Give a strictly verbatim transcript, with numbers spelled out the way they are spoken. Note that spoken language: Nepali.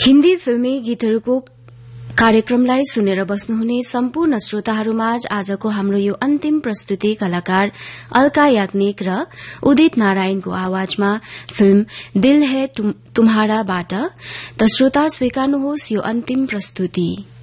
हिन्दी फिल्मी गीतहरूको कार्यक्रमलाई सुनेर बस्नुहुने सम्पूर्ण श्रोताहरूमाझ आजको हाम्रो यो अन्तिम प्रस्तुति कलाकार अलका याग्निक र उदित नारायणको आवाजमा फिल्म दिल है तुम्हाराबाट। त श्रोता स्वीकार्नुहोस् यो अन्तिम प्रस्तुति।